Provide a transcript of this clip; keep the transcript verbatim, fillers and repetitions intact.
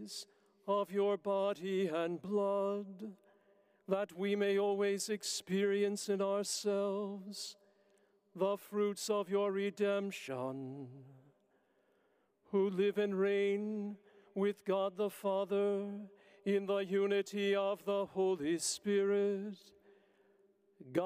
mysteries of your body and blood, that we may always experience in ourselves the fruits of your redemption, who live and reign with God the Father in the unity of the Holy Spirit, God